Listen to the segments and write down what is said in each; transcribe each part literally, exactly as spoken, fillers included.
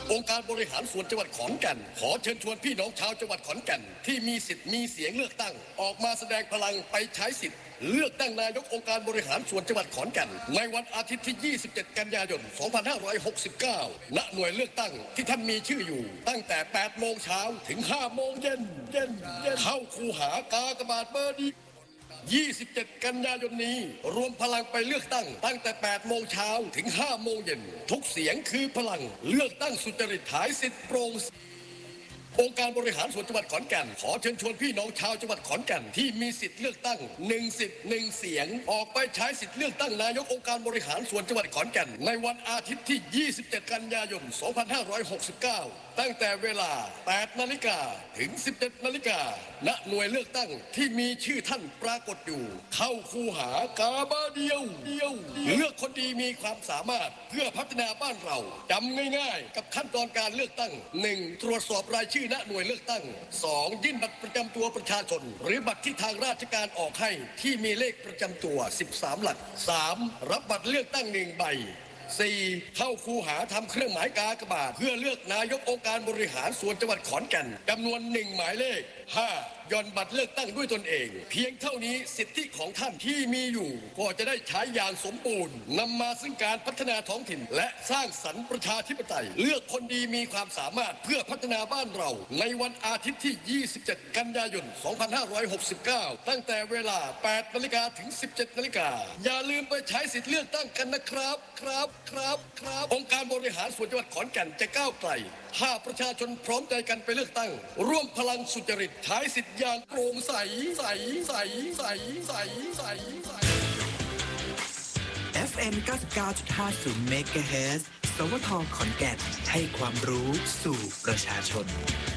องค์การบริหารส่วนจังหวัดขอนแก่นขอเชิญชวนพี่น้องชาวจังหวัดขอนแก่นที่มีสิทธิ์มีเสียงเลือกตั้งออกมาแสดงพลังไปใช้สิทธิ์เลือกตั้งนายกองค์การบริหารส่วนจังหวัดขอนแก่นในวันอาทิตย์ที่ยี่สิบเจ็ดกันยายนสองพันห้าร้อยหกสิบเก้าณหน่วยเลือกตั้งที่ท่านมีชื่ออยู่ตั้งแต่แปดโมงเช้าถึงห้าโมงเย็นเย็นเย็นเข้าคูหากากบาทเบอร์ดียี่สิบเจ็ดกันยายนนี้รวมพลังไปเลือกตั้งตั้งแต่แปดโมงเช้าถึงห้าโมงเย็นทุกเสียงคือพลังเลือกตั้งสุจริตขายสิทธิ์โปร่งองค์การบริหารส่วนจังหวัดขอนแก่นขอเชิญชวนพี่น้องชาวจังหวัดขอนแก่นที่มีสิทธิ์เลือกตั้งหนึ่งสิทธิ์หนึ่งเสียงออกไปใช้สิทธิ์เลือกตั้งนายกองค์การบริหารส่วนจังหวัดขอนแก่นในวันอาทิตย์ที่ยี่สิบเจ็ดกันยายนสองพันห้าร้อยหกสิบเก้าตั้งแต่เวลาแปดนาฬิกาถึงสิบเจ็ดนาฬิกาณหน่วยเลือกตั้งที่มีชื่อท่านปรากฏอยู่เข้าคูหากาบาเดียวเดียวเลือกคนดีมีความสามารถเพื่อพัฒนาบ้านเราจำง่ายๆกับขั้นตอนการเลือกตั้ง หนึ่ง ตรวจสอบรายชื่อณหน่วยเลือกตั้ง สอง ยื่นบัตรประจำตัวประชาชนหรือบัตรที่ทางราชการออกให้ที่มีเลขประจำตัวสิบสามหลัก สาม รับบัตรเลือกตั้งหนึ่งใบ สี่ เข้าคูหาทำเครื่องหมายกากบาทเพื่อเลือกนายกองค์การบริหารส่วนจังหวัดขอนแก่นจำนวนหนึ่งหมายเลข ห้า ย่อนบัตรเลือกตั้งด้วยตนเองเพียงเท่านี้สิทธิของท่านที่มีอยู่ก็จะได้ใช้อย่างสมบูรณ์นำมาซึ่งการพัฒนาท้องถิ่นและสร้างสรรค์ประชาธิปไตยเลือกคนดีมีความสามารถเพื่อพัฒนาบ้านเราในวันอาทิตย์ที่ยี่สิบเจ็ดกันยายนสองพันห้าร้อยหกสิบเก้าตั้งแต่เวลาแปดนาฬิกาถึงสิบเจ็ดนาฬิกาอย่าลืมไปใช้สิทธิเลือกตั้งกันนะครับครับครับครับองค์การบริหารส่วนจังหวัดขอนแก่นจะก้าวไกลถ้าประชาชนพร้อมใจกันไปเลือกตั้งร่วมพลังสุจริตใช้สิทธิ์อย่างโปร่งใสใสใสใสใสใสใสเอฟ เอ็ม เก้าสิบเก้าจุดห้าศูนย์ เมกะเฮิรตซ์ สวท ขอนแก่นให้ความรู้สู่ประชาชน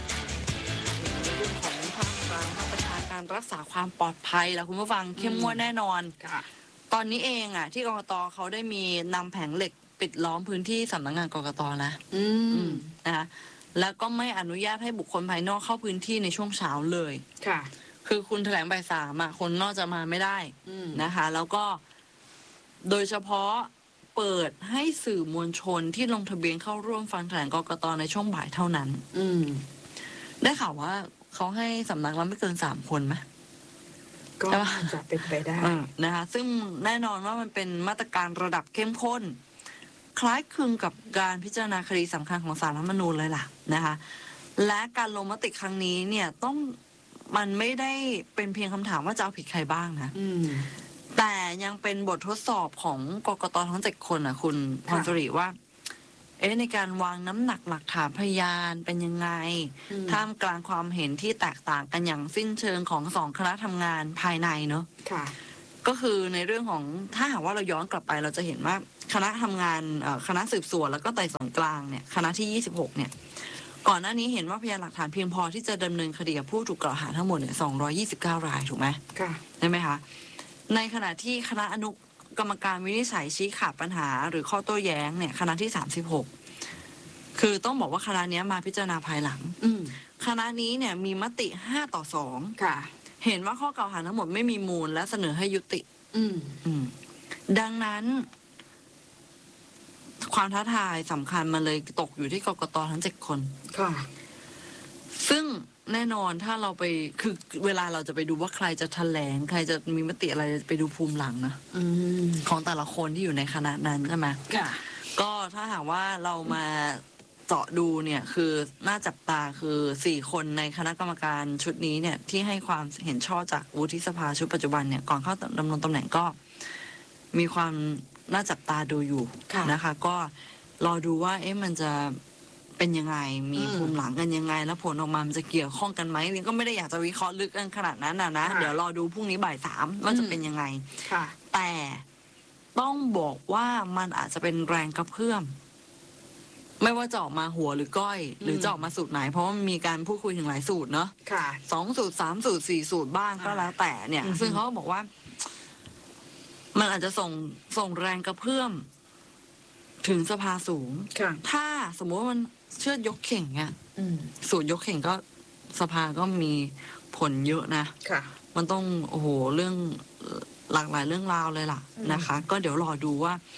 ของภาครัฐมาตรการการรักษาความปลอดภัยแล้วคุณผู้ฟังเข้มงวดแน่นอนตอนนี้เองอ่ะที่กกตเขาได้มีนำแผงเหล็กปิดล้อมพื้นที่สำนักงานกกตนะอืมนะคะแล้วก็ไม่อนุญาตให้บุคคลภายนอกเข้าพื้นที่ในช่วงเช้าเลยค่ะคือคุณแถลงบ่ายสามอ่ะคนนอกจะมาไม่ได้นะคะแล้วก็โดยเฉพาะเปิดให้สื่อมวลชนที่ลงทะเบียนเข้าร่วมฟังแถลงกกตในช่วงบ่ายเท่านั้นอืมได้ข่าวว่าเขาให้สำนักละไม่เกินสามคนไหมก็จะเป็นไปได้นะคะซึ่งแน่นอนว่ามันเป็นมาตรการระดับเข้มข้นคล้ายคลึงกับการพิจารณาคดีสำคัญของศาลรัฐธรรมนูญเลยล่ะนะคะและการลงมติครั้งนี้เนี่ยต้องมันไม่ได้เป็นเพียงคำถามว่าจะเอาผิดใครบ้างนะแต่ยังเป็นบททดสอบของกกตทั้งเจ็ดคนนะคุณพรสรีว่าเอ๊ะในการวางน้ำหนักหลักฐานพยานเป็นยังไงท่ามกลางความเห็นที่แตกต่างกันอย่างสิ้นเชิงของสองคณะทำงานภายในเนอะก็คือในเรื่องของถ้าหากว่าเราย้อนกลับไปเราจะเห็นว่าคณะทำงานคณะสืบสวนแล้วก็ไต่สวนกลางเนี่ยคณะที่ยี่สิบหกเนี่ยก่อนหน้านี้เห็นว่าพยานหลักฐานเพียงพอที่จะดำเนินคดีกับผู้ถูกกล่าวหาทั้งหมดเนี่ยสองร้อยยี่สิบเก้ารายถูกไหมค่ะใช่ไหมคะในขณะที่คณะอนุกรรมการวินิจฉัยชี้ขาดปัญหาหรือข้อโต้แย้งเนี่ยคณะที่สามสิบหกคือต้องบอกว่าคณะนี้มาพิจารณาภายหลังคณะนี้เนี่ยมีมติห้าต่อสองค่ะเห็นว่าข้อกล่าวหาทั้งหมดไม่มีมูลและเสนอให้ยุติอืมอืมดังนั้นความท้าทายสำคัญมาเลยตกอยู่ที่กกตทั้งเจ็ดคนค่ะซึ่งแน่นอนถ้าเราไปคือเวลาเราจะไปดูว่าใครจะแถลงใครจะมีมติอะไรจะไปดูภูมิหลังนะของแต่ละคนที่อยู่ในคณะนั้นใช่ไหมค่ะก็ถ้าหากว่าเรามาเจาะดูเนี่ยคือน่าจับตาคือสี่คนในคณะกรรมการชุดนี้เนี่ยที่ให้ความเห็นชอบจากวุฒิสภาชุดปัจจุบันเนี่ยก่อนเข้าดำรงตำแหน่งก็มีความน่าจับตาดูอยู่นะคะก็รอดูว่าเอ๊ะมันจะเป็นยังไงมีภูมิหลังกันยังไงแล้วผลออกมามันจะเกี่ยวข้องกันไหมนี่ก็ไม่ได้อยากจะวิเคราะห์ลึกกันขนาดนั้นนะนะเดี๋ยวรอดูพรุ่งนี้บ่ายสามว่าจะเป็นยังไงแต่ต้องบอกว่ามันอาจจะเป็นแรงกระเพื่อมไม่ว่าจะออกมาหัวหรือก้อยหรือจะออกมาสูตรไหนเพราะว่ามีการพูดคุยถึงหลายสูตรเนาะสองสูตรสามสูตรสี่สูตรบ้างก็แล้วแต่เนี่ยซึ่งเขาบอกว่ามันอาจจะส่งส่งแรงกระเพื่อมถึงสภาสูงถ้าสมมติว่ามันเชื่อยกเข่งเนี่ยสูตรยกเข่งก็สภาก็มีผลเยอะนะมันต้องโอ้โหเรื่องหลากหลายเรื่องราวเลยล่ะนะคะก็เดี๋ยวรอดูว่า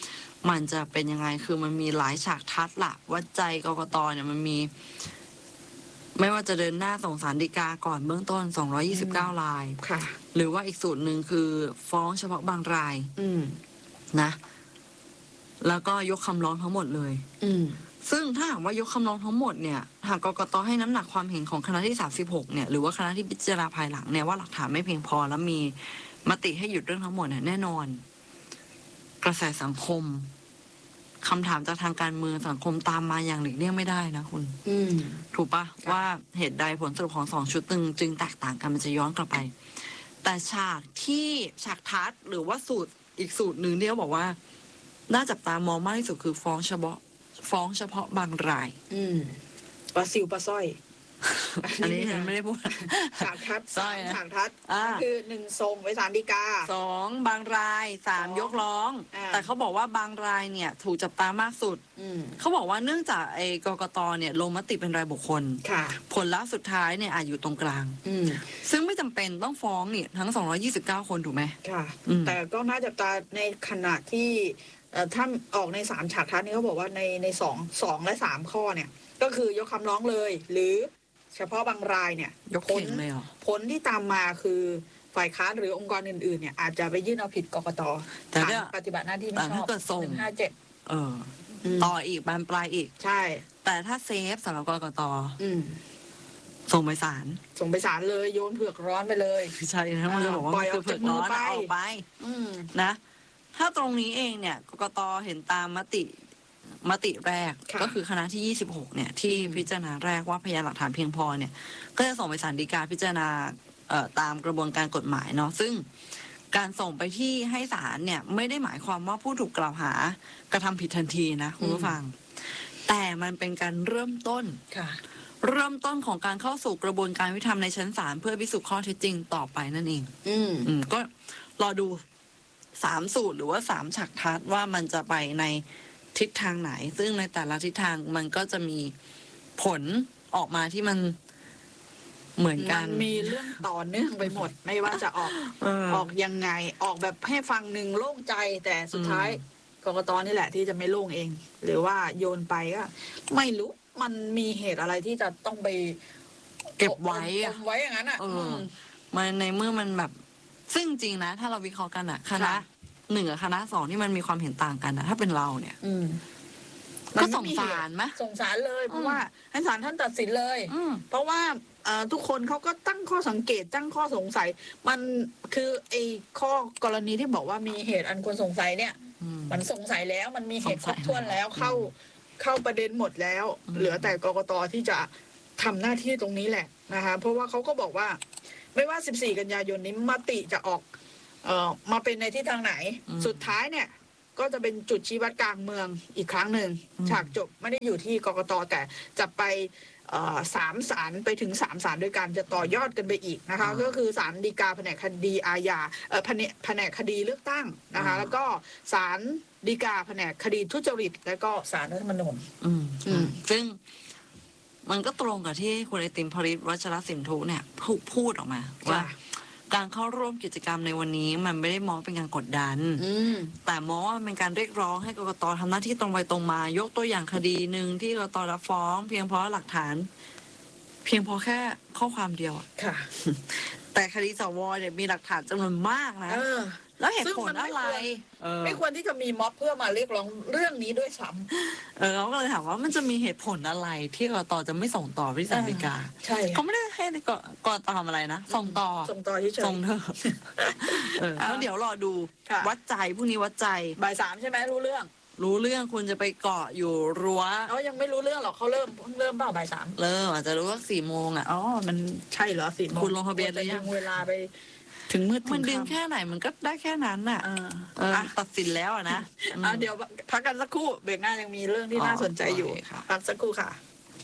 มันจะเป็นยังไงคือมันมีหลายฉากทัดละว่าใจกกตเนี่ยมันมี ไม่ว่าจะเดินหน้าส่งศาลฎีกาก่อนเบื้องต้นสองร้อยยี่สิบเก้ารายค่ะหรือว่าอีกสูตรหนึ่งคือฟ้องเฉพาะบางรายอืมนะแล้วก็ยกคำร้องทั้งหมดเลยอืมซึ่งถ้าหากว่ายกคำร้องทั้งหมดเนี่ยหากกกตให้น้ำหนักความเห็นของคณะที่สามสิบหกเนี่ยหรือว่าคณะที่พิจารณาภายหลังเนี่ยว่าหลักฐานไม่เพียงพอแล้วมีมติให้หยุดเรื่องทั้งหมดเนี่ยแน่นอนกระแสสังคมคำถามจากทางการเมืองสังคมตามมาอย่างหลีกเลี่ยงไม่ได้นะคุณอืมถูกปะว่าเหตุใดผลสรุปของสองชุดตึงจึงแตกต่างกันมันจะย้อนกลับไปแต่ฉากที่ฉากทัดหรือว่าสูตรอีกสูตรหนึ่งที่เขาบอกว่าน่าจับตามองมากที่สุดคือฟ้องเฉพาะฟ้องเฉพาะบางรายอืมปลาซิวปลาสร้อยอันนี้ฉันไม่ได้พูดฉากทัดสร้อยนะฉากทัดคือหนึ่งส่งไปศาลฎีกาสองบางรายสามยกร้องแต่เขาบอกว่าบางรายเนี่ยถูกจับตามากสุดเขาบอกว่าเนื่องจากไอ้กกตเนี่ยลงมติเป็นรายบุคคลผลลัพธ์สุดท้ายเนี่ยอาจอยู่ตรงกลางซึ่งไม่จำเป็นต้องฟ้องเนี่ยทั้งสองร้อยยี่สิบเก้าคนถูกไหมค่ะแต่ก็น่าจับตาในขณะที่ถ้าออกในสามฉากทัดนี้เขาบอกว่าในในสองสองและสามข้อเนี่ยก็คือยกคำร้องเลยหรือเฉพาะบางรายเนี่ยผลผลที่ตามมาคือฝ่ายค้านหรือองค์กรอื่นๆเนี่ยอาจจะไปยื่นเอาผิดกกตแต่ปฏิบัติหน้าที่ไม่ชอบหนึ่งห้าเจ็ดเออต่ออีกบานปลายอีกใช่แต่ถ้าเซฟสำหรับกกตส่งไปศาลส่งไปศาลเลยโยนเผือกร้อนไปเลยใช่นะมันจะบอกว่าคือเผือกร้อนออกไปนะถ้าตรงนี้เองเนี่ยกกตเห็นตามมติมติแรกก็คือคณะที่ยี่สิบหกเนี่ยที่พิจารณาแรกว่าพยานหลักฐานเพียงพอเนี่ยก็จะส่งไปศาลฎีกาพิจารณาตามกระบวนการกฎหมายเนาะซึ่งการส่งไปที่ให้ศาลเนี่ยไม่ได้หมายความว่าผู้ถูกกล่าวหากระทำผิดทันทีนะคุณผู้ฟังแต่มันเป็นการเริ่มต้นเริ่มต้นของการเข้าสู่กระบวนการยุติธรรมในชั้นศาลเพื่อพิสูจน์ข้อเท็จจริงต่อไปนั่นเองอืมอืมก็รอดูสามสูตรหรือว่าสามฉากทัศน์ว่ามันจะไปในทิศทางไหนซึ่งในแต่ละทิศทางมันก็จะมีผลออกมาที่มันเหมือนกันมีเรื่องต่อเนื่องไปหมดไม่ว่าจะออกออกยังไงออกแบบให้ฟังหนึ่งโล่งใจแต่สุดท้ายกกตนี่แหละที่จะไม่โล่งเองหรือว่าโยนไปก็ไม่รู้มันมีเหตุอะไรที่จะต้องไปเก็บไว้อะไว้อย่างนั้นอ่ะมันในเมื่อมันแบบซึ่งจริงนะถ้าเราวิเคราะห์กันอะคณะหนึ่งกับคณะสองที่มันมีความเห็นต่างกันนะถ้าเป็นเราเนี่ยก็ส่งศาลไหมส่งศาลเลยเพราะว่าให้ศาลท่านตัดสินเลยเพราะว่าทุกคนเขาก็ตั้งข้อสังเกตตั้งข้อสงสัยมันคือไอ้ข้อกรณีที่บอกว่ามีเหตุอันควรสงสัยเนี่ยมันสงสัยแล้วมันมีเหตุครบถ้วนแล้วเข้าเข้าประเด็นหมดแล้ว เหลือแต่กกตที่จะทำหน้าที่ตรงนี้แหละนะคะเพราะว่าเขาก็บอกว่าไม่ว่าสิบสี่กันยายนนี้มติจะออกเอ่อมาเป็นในทิศทางไหนสุดท้ายเนี่ยก็จะเป็นจุดชี้วัดกลางเมืองอีกครั้งหนึ่งฉากจบไม่ได้อยู่ที่กกตแต่จะไปสามศาลไปถึงสามศาลด้วยกันจะต่อยอดกันไปอีกนะคะก็คือศาลฎีกาแผนกคดีอาญาเอ่อแผนกคดีเลือกตั้งนะคะแล้วก็ศาลฎีกาแผนกคดีทุจริตแล้วก็ศาลรัฐธรรมนูญซึ่งมันก็ตรงกับที่คุณไอติมพริตวัชรสินธุเนี่ยพูดออกมาว่าการเข้าร่วมกิจกรรมในวันนี้มันไม่ได้มองเป็นการกดดันแต่มองว่าเป็นการเรียกร้องให้กกตทำหน้าที่ตรงไปตรงมายกตัวอย่างคดีหนึ่งที่กกตรับฟ้องเพียงเพราะหลักฐานเพียงพอแค่ข้อความเดียวค่ะแต่คดีสวเนี่ยมีหลักฐานจำนวนมากนะแล้วเหตุผลอะไรไม่ควรที่จะมีม็อบเพื่อมาเรียกร้องเรื่องนี้ด้วยซ้ำเออเขาก็เลยถามว่ามันจะมีเหตุผลอะไรที่กกตจะไม่ส่งต่อไปที่ศาลฎีกาใช่เขาไม่ได้ให้กกตทำอะไรนะส่งต่อส่งต่อที่ส่งเถอะเออแล้วเดี๋ยวรอดูวัดใจพรุ่งนี้วัดใจบ่ายสามใช่ไหมรู้เรื่องรู้เรื่องคุณจะไปเกาะอยู่รั้วเขายังไม่รู้เรื่องหรอกเขาเริ่มเริ่มเปล่าบ่ายสามเริ่มอาจจะรู้ว่าสี่โมงอ่ะอ๋อมันใช่เหรอสี่โมงคุณลงทะเบียนเลยยังเวลาไปถึงมืดมันดึงแค่ไหนมันก็ได้แค่นั้นน่ะเออตัดสินแล้วนะเดี๋ยวพักกันสักครู่เบรกหน้ายังมีเรื่องที่น่าสนใจอยู่พักสักครู่ค่ะ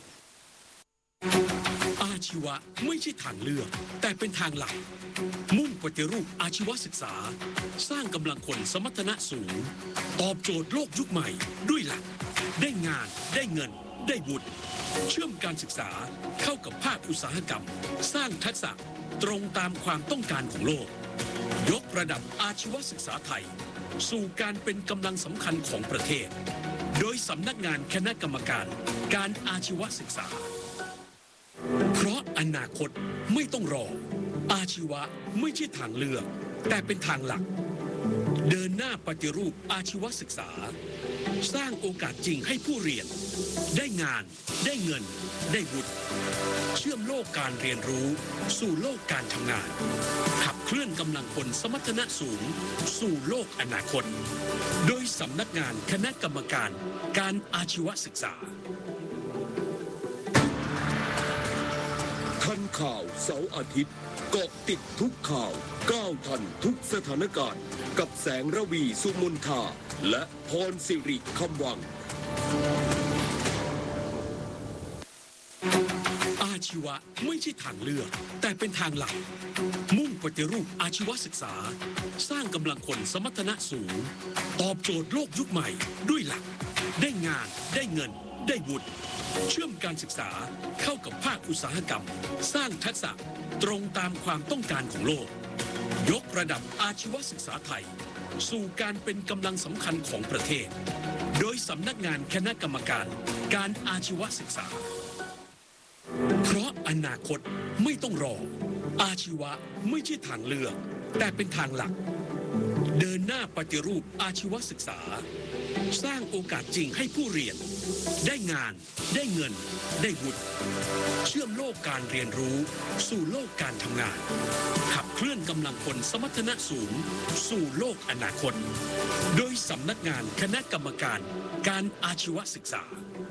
อาชีวะไม่ใช่ทางเลือกแต่เป็นทางหลักมุ่งปฏิรูปอาชีวศึกษาสร้างกำลังคนสมรรถนะสูงตอบโจทย์โลกยุคใหม่ด้วยหลักได้งานได้เงินได้บุญเชื่อมการศึกษาเข้ากับภาคอุตสาหกรรมสร้างทักษะตรงตามความต้องการของโลกยกระดับอาชีวศึกษาไทยสู่การเป็นกำลังสำคัญของประเทศ โดยสำนักงานคณะกรรมการการอาชีวศึกษา เพราะอนาคตไม่ต้องรอ อาชีวะไม่ใช่ทางเลือก แต่เป็นทางหลัก เดินหน้าปฏิรูปอาชีวศึกษา สร้างโอกาสจริงให้ผู้เรียน ได้งาน ได้เงิน ได้วุฒิเชื่อมโลกการเรียนรู้ สู่โลกการทำงาน ขับเคลื่อนกำลังคนสมรรถนะสูง สู่โลกอนาคต โดยสำนักงานคณะกรรมการการอาชีวศึกษาทันข่าวเสาร์อาทิตย์เกาะติดทุกข่าวก้าวทันทุกสถานการณ์กับแสงระวีสุมนทาและพรสิริคำวังอาชีวะไม่ใช่ทางเลือก แต่เป็นทางหลัก มุ่งปฏิรูปอาชีวศึกษา สร้างกำลังคนสมรรถนะสูง ตอบโจทย์โลกยุคใหม่ด้วยหลัก ได้งาน ได้เงิน ได้วุฒิเชื่อมการศึกษาเข้ากับภาคอุตสาหกรรม สร้างทักษะตรงตามความต้องการของโลก ยกระดับอาชีวศึกษาไทย สู่การเป็นกำลังสำคัญของประเทศ โดยสำนักงานคณะกรรมการการอาชีวศึกษา เพราะอนาคตไม่ต้องรอ อาชีวะไม่ใช่ทางเลือก แต่เป็นทางหลัก เดินหน้าปฏิรูปอาชีวศึกษา สร้างโอกาสจริงให้ผู้เรียน ได้งาน ได้เงิน ได้วุฒิเชื่อมโลกการเรียนรู้ สู่โลกการทำงาน ขับเคลื่อนกำลังคนสมรรถนะสูง สู่โลกอนาคต โดยสำนักงานคณะกรรมการการอาชีวศึกษา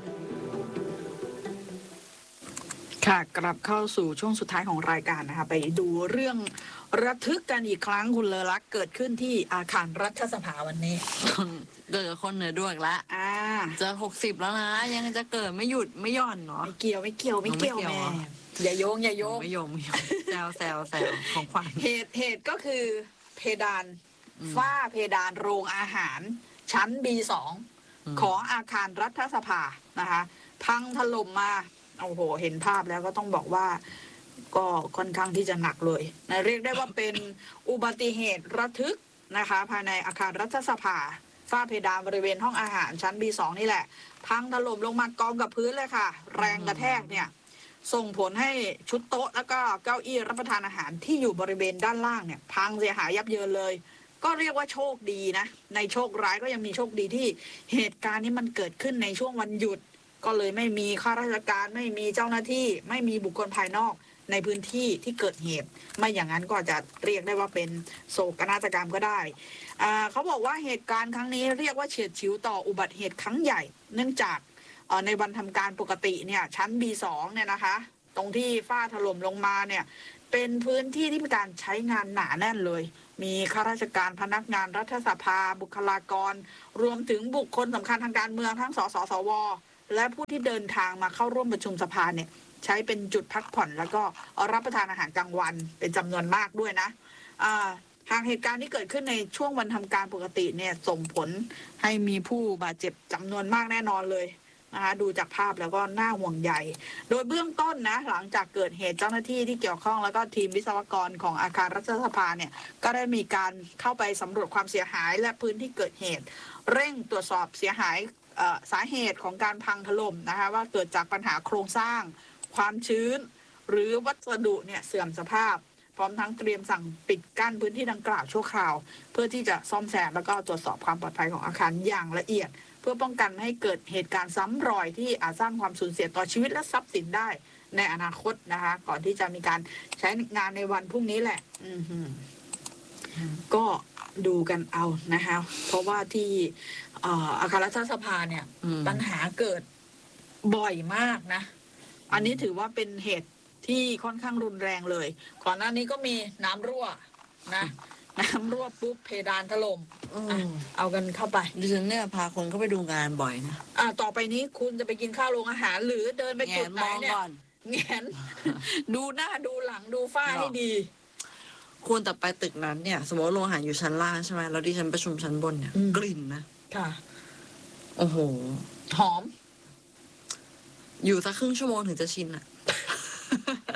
ค่ะกลับเข้าสู่ช่วงสุดท้ายของรายการนะคะไปดูเรื่องระทึกกันอีกครั้งคุณเลอลักษณ์เกิดขึ้นที่อาคารรัฐสภาวันนี้เกิดกับคนเหนือด้วยอีกแล้วอ่าจะหกสิบแล้วนะ ยังจะเกิดไม่หยุดไม่หย่อนเนาะไม่เกี่ยวไม่เกี่ยวไม่เกี่ยวไม่เกี่ยวแม่เหรออย่าโยงอย่าโยงไม่ยอมไม่ยอมแซวแซวแซวของขวัญเหตุเหตุก็คือเพดานอืมฝ้าเพดานโรงอาหาร ชั้น บี สองอืมของอาคารรัฐสภานะคะพังถล่มมาโอ้โหเห็นภาพแล้วก็ต้องบอกว่า ก็ค่อนข้างที่จะหนักเลยนะเรียกได้ว่าเป็นอุบัติเหตุระทึกนะคะ ภายในอาคารรัฐสภาฝ้าเพดานบริเวณห้องอาหารชั้น บี สอง นี่แหละพังถล่มลงมากองกับพื้นเลยค่ะ แรงกระแทกเนี่ย ส่งผลให้ชุดโต๊ะแล้วก็เก้าอี้รับประทานอาหารที่อยู่บริเวณด้านล่างเนี่ยพังเสียหายยับเยินเลย ก็เรียกว่าโชคดีนะ ในโชคร้ายก็ยังมีโชคดีที่เหตุการณ์นี้มันเกิดขึ้นในช่วงวันหยุด ก็เลยไม่มีข้าราชการไม่มีเจ้าหน้าที่ ไม่มีบุคคลภายนอกในพื้นที่ที่เกิดเหตุ ไม่อย่างนั้นก็จะเรียกได้ว่าเป็นโศกนาฏกรรมก็ได้อ่าเขาบอกว่าเหตุการณ์ครั้งนี้เรียกว่าเฉียดฉิวต่ออุบัติเหตุครั้งใหญ่ เนื่องจากเอ่อในวันทำการปกติเนี่ยชั้น บี สอง เนี่ยนะคะ ตรงที่ฝ้าถล่มลงมาเนี่ยเป็นพื้นที่ที่มีการใช้งานหนาแน่นเลย มีข้าราชการพนักงานรัฐสภาบุคลากร รวมถึงบุคคลสำคัญทางการเมืองทั้งสสสวและผู้ที่เดินทางมาเข้าร่วมประชุมสภาเนี่ยใช้เป็นจุดพักผ่อนแล้วก็รับประทานอาหารกลางวันเป็นจำนวนมากด้วยนะอ่าหากเหตุการณ์ที่เกิดขึ้นในช่วงวันทำการปกติเนี่ยส่งผลให้มีผู้บาดเจ็บจำนวนมากแน่นอนเลยนะคะดูจากภาพแล้วก็น่าห่วงใยโดยเบื้องต้นนะหลังจากเกิดเหตุเจ้าหน้าที่ที่เกี่ยวข้องแล้วก็ทีมวิศวกรของอาคารรัฐสภาเนี่ยก็ได้มีการเข้าไปสำรวจความเสียหายและพื้นที่เกิดเหตุ เร่งตรวจสอบเสียหายสาเหตุของการพังถล่มนะคะว่าเกิดจากปัญหาโครงสร้างความชื้น หรือวัสดุเนี่ยเสื่อมสภาพ พร้อมทั้งเตรียมสั่งปิดกั้นพื้นที่ดังกล่าวชั่วคราว เพื่อที่จะซ่อมแซมแล้วก็ตรวจสอบความปลอดภัยของอาคารอย่างละเอียด เพื่อป้องกันไม่ให้เกิดเหตุการณ์ซ้ำรอยที่อาจสร้างความสูญเสียต่อชีวิตและทรัพย์สินได้ในอนาคตนะคะก่อนที่จะมีการใช้งานในวันพรุ่งนี้แหละ อือหือก็ดูกันเอานะคะเพราะว่าที่อาคารรัฐสภาเนี่ยปัญหาเกิดบ่อยมากนะอันนี้ถือว่าเป็นเหตุที่ค่อนข้างรุนแรงเลยก่อนหน้านี้ก็มีน้ำรั่วนะน้ำรั่วปุ๊บเพดานถล่มอ่ะเอากันเข้าไปดิฉันเนี่ยพาคนเข้าไปดูงานบ่อยนะอ่าต่อไปนี้คุณจะไปกินข้าวโรงอาหาร หรือเดินไปจุดไหนเนี่ยแงนมองก่อนแงน ดูหน้าดูหลังดูฝ้าให้ดีควรแต่ไปตึกนั้นเนี่ย สมมติว่าโรงอาหารอยู่ชั้นล่างใช่ไหมแล้วดิฉันประชุมชั้นบนเนี่ยอืมกลิ่นนะค่ะโอ้โหหอมอยู่สักครึ่งชั่วโมงถึงจะชินอ่ะ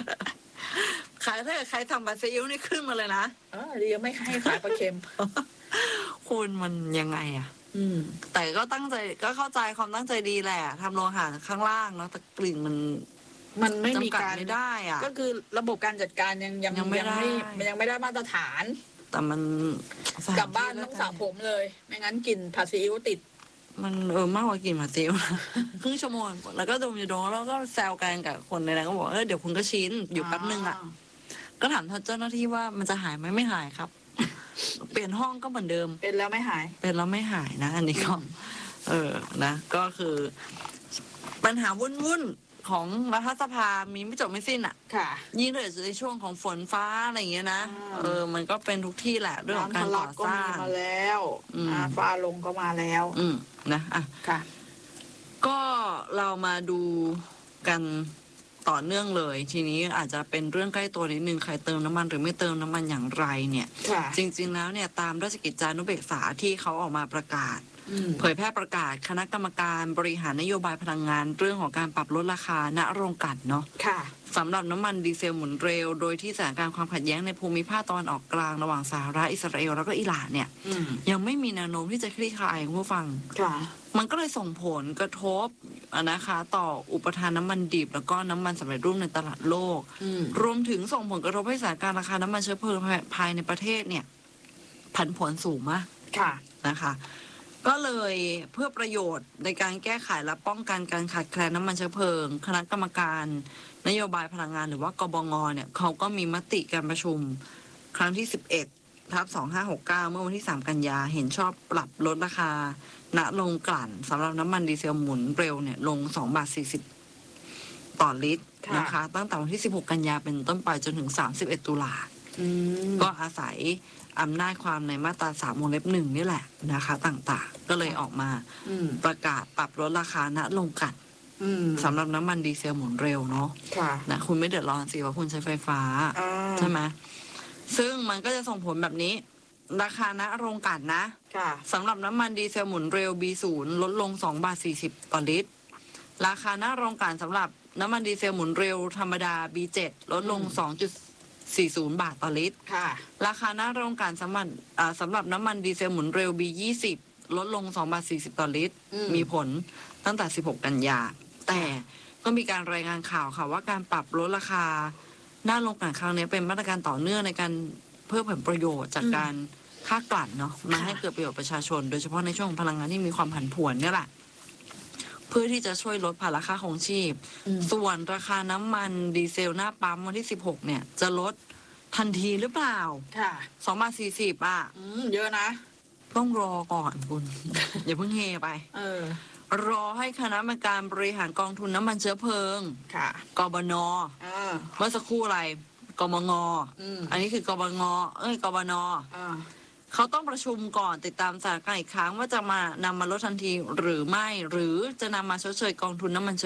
ใครถ้าเกิดใครทำบาซีอิ๊วนี่ขึ้นมาเลยนะเออดีไม่ให้ขายปลาเค็มคุณมันยังไงอะอืมแต่ก็ตั้งใจก็เข้าใจความตั้งใจดีแหละทำโรงอาหารข้างล่างเนาะแต่กลิ่นมันมันไม่มีจำกัดการไม่ได้อะก็คือระบบการจัดการยังยังยังไม่ได้มันยังไม่ได้มาตรฐานแต่มันกลับบ้านต้องสระผมเลย ไม่งั้นกลิ่นผัดซีอิ๊วติดมันเออมากกว่ากลิ่นผัดซีอิ๊วนะ ครึ่งชั่วโมงแล้วก็ดมอยู่ดมแล้วก็แซวกันกับคนในนั้นก็บอกเออเดี๋ยวคุณก็ชินอยู่แป๊บนึงอะก็ถามเจ้าหน้าที่ว่ามันจะหายไหมไม่หายครับ เปลี่ยนห้องก็เหมือนเดิมเป็นแล้วไม่หายเป็นแล้วไม่หายนะ อันนี้ก็เออนะ ก็คือ ปัญหาวุ่นๆของรัฐสภามีไม่จบไม่สิ้นอ่ะค่ะยิ่งเลยในช่วงของฝนฟ้าอะไรอย่างเงี้ยนะอ่าเออ มันก็เป็นทุกที่แหละเรื่องของการน้ำทะลัก่อก็สร้ามีงมาแล้วอืมอ่าฟ้าลงก็มาแล้วอืมนะอ่ะค่ะก็เรามาดูกันต่อเนื่องเลย ทีนี้อาจจะเป็นเรื่องใกล้ตัวนิดนึงใครเติมน้ำมันหรือไม่เติมน้ำมันอย่างไรเนี่ยค่ะจริง ๆ แล้วเนี่ยตามราชกิจจานุเบกษาที่เขาออกมาประกาศอืมเผยแพร่ประกาศคณะกรรมการบริหารนโยบายพลังงาน เรื่องของการปรับลดราคาณโรงกลั่นเนาะค่ะสำหรับน้ำมันดีเซลหมุนเร็ว โดยที่สถานการณ์ความขัดแย้งในภูมิภาคตะวันออกกลางระหว่างสหรัฐอิสราเอลแล้วก็อิหร่านเนี่ยอืมยังไม่มีแนวโน้มที่จะคลี่คลายคุณผู้ฟังค่ะมันก็เลยส่งผลกระทบอะนะคะ ต่ออุปทานน้ำมันดิบ แล้วก็น้ำมันสำเร็จรูปในตลาดโลกอืมรวมถึงส่งผลกระทบให้สถานการณ์ราคาน้ำมันเชื้อเพลิงภายในประเทศเนี่ยผันผวนสูงมากค่ะนะคะ ก็เลยเพื่อประโยชน์ในการแก้ไขและป้องกันการขาดแคลนน้ำมันเชื้อเพลิง คณะกรรมการนโยบายพลังงานหรือว่ากบงเนี่ยเขาก็มีมติการประชุมครั้งที่สิบเอ็ดทับสองห้าหกเก้าเมื่อวันที่สามกันยาเห็นชอบปรับลดราคาณโรงกลั่นสำหรับน้ำมันดีเซลหมุนเร็วเนี่ยลงสองบาทสี่สิบต่อลิตรค่ะนะคะ ตั้งแต่วันที่สิบหกกันยาเป็นต้นไปจนถึงสามสิบเอ็ดตุลาอืมก็อาศัยอำนาจความในมาตราสามวงเล็บหนึ่งนี่แหละนะคะ ต่างๆ ก็เลยออกมาอืมประกาศปรับลดราคาณโรงกลั่นอืมสำหรับน้ำมันดีเซลหมุนเร็วเนาะค่ะนะคุณไม่เดือดร้อนสิว่าคุณใช้ไฟฟ้าอ่าใช่ไหมซึ่งมันก็จะส่งผลแบบนี้ ราคาณโรงกลั่นนะค่ะสำหรับน้ำมันดีเซลหมุนเร็ว บี ศูนย์ ลดลงสองบาทสี่สิบต่อลิตร ราคาหน้าโรงกลั่นสำหรับน้ำมันดีเซลหมุนเร็วธรรมดา บี เจ็ด ลดลงอืมสองจุดสี่ศูนย์ บาทต่อลิตรค่ะราคาหน้าโรงกลั่นสำหรับอ่าสำหรับน้ำมันดีเซลหมุนเร็ว บี ยี่สิบ ลดลงสองบาทสี่สิบต่อลิตรอืมมีผลตั้งแต่สิบหกกันยา แต่ก็มีการรายงานข่าวค่ะว่าการปรับลดราคาหน้าโรงกลั่นครั้งนี้เป็นมาตรการต่อเนื่องในการเพื่อผลประโยชน์จากการค่ากลั่นเนาะมาให้เกิดประโยชน์ประชาชน โดยเฉพาะในช่วงของพลังงานที่มีความผันผวนเนี่ยแหละเพื่อที่จะช่วยลดภาระค่าของชีพอืมส่วนราคาน้ำมันดีเซลหน้าปั๊มวันที่สิบหกเนี่ยจะลดทันทีหรือเปล่าค่ะสองบาทสี่สิบอ่ะอืม เยอะนะต้องรอก่อนคุณ อย่าเพิ่งเฮไปเออรอให้คณะกรรมการบริหารกองทุนน้ำมันเชื้อเพลิงค่ะกบนอ่าเมื่อสักครู่อะไรกมงอืมอันนี้คือกบงเอ้ยกบนอ่าเขาต้องประชุมก่อนติดตามสถานการณ์อีกครั้งว่าจะมานำมาลดทันทีหรือไม่ หรือจะนำมาชดเชยกองทุนน้ำมันเชื้อ